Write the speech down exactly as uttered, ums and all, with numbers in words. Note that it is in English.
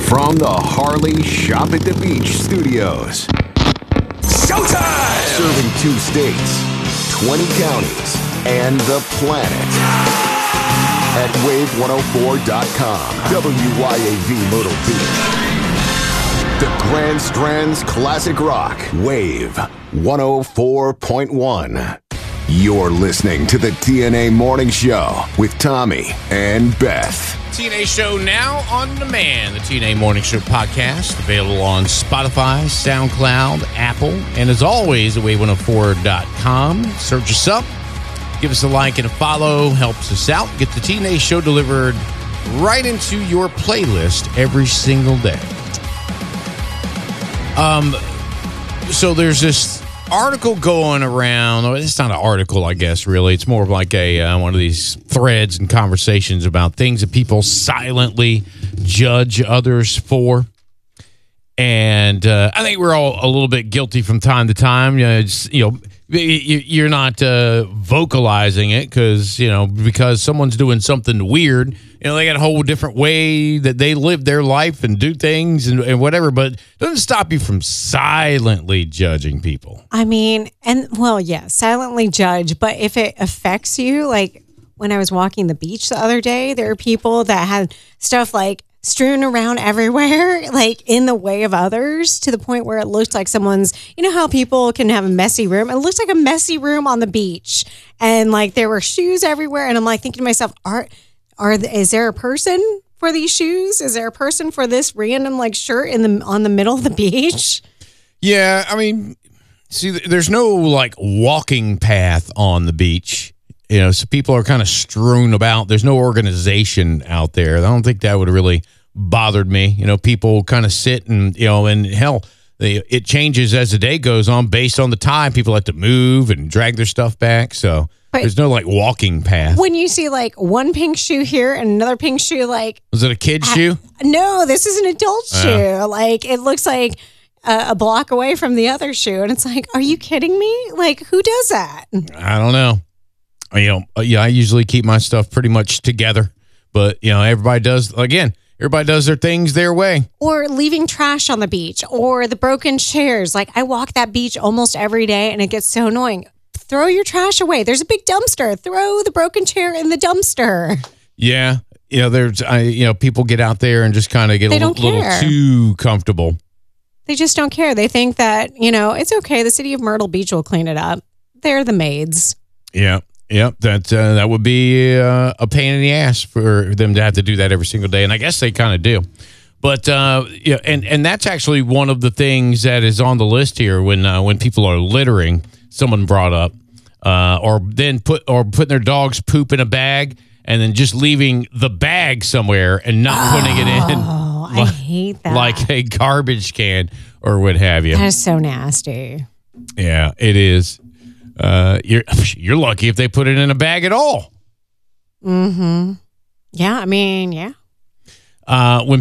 From the Harley Shop at the Beach studios. Showtime! Serving two states, twenty counties, and the planet. At wave one oh four dot com, W Y A V Myrtle Beach. The Grand Strand's classic rock, Wave one oh four point one. You're listening to the T N A Morning Show with Tommy and Beth. T N A Show now on demand. The T N A Morning Show podcast available on Spotify, SoundCloud, Apple, and as always, at wave one oh four dot com. Search us up. Give us a like and a follow. Helps us out. Get the T N A Show delivered right into your playlist every single day. Um, so there's this article going around. It's not an article, I guess, really. It's more of like a uh, one of these threads and conversations about things that people silently judge others for. And uh, I think we're all a little bit guilty from time to time. You know, it's, you know you're not uh, vocalizing it because, you know, because someone's doing something weird. You know, they got a whole different way that they live their life and do things and, and whatever, but it doesn't stop you from silently judging people. I mean, and well, yeah, silently judge, but if it affects you, like when I was walking the beach the other day, there are people that had stuff like strewn around everywhere, like in the way of others, to the point where it looked like someone's, you know how people can have a messy room? It looks like a messy room on the beach. And like there were shoes everywhere. And I'm like thinking to myself, are, are, is there a person for these shoes? Is there a person for this random like shirt in the, on the middle of the beach? Yeah. I mean, see, there's no like walking path on the beach. You know, so people are kind of strewn about. There's no organization out there. I don't think that would have really bothered me. You know, people kind of sit and, you know, and hell, they, it changes as the day goes on based on the time. People have to move and drag their stuff back. So but there's no like walking path. When you see like one pink shoe here and another pink shoe, like. Was it a kid's I, shoe? No, this is an adult uh, shoe. Like it looks like a, a block away from the other shoe. And it's like, are you kidding me? Like who does that? I don't know. You know, yeah, I usually keep my stuff pretty much together, but you know, everybody does, again, everybody does their things their way. Or leaving trash on the beach or the broken chairs. Like I walk that beach almost every day and it gets so annoying. Throw your trash away. There's a big dumpster. Throw the broken chair in the dumpster. Yeah. You know, there's, I, you know, people get out there and just kind of get they a little, little too comfortable. They just don't care. They think that, you know, it's okay. The city of Myrtle Beach will clean it up. They're the maids. Yeah. Yep, that uh, that would be uh, a pain in the ass for them to have to do that every single day, and I guess they kind of do. But uh, yeah, and and that's actually one of the things that is on the list here when uh, when people are littering. Someone brought up, uh, or then put or putting their dog's poop in a bag and then just leaving the bag somewhere and not oh, putting it in. Oh, I hate that. Like a garbage can or what have you. That is so nasty. Yeah, it is. Uh, you're you're lucky if they put it in a bag at all. Mm-hmm. Yeah, I mean, yeah. Uh, when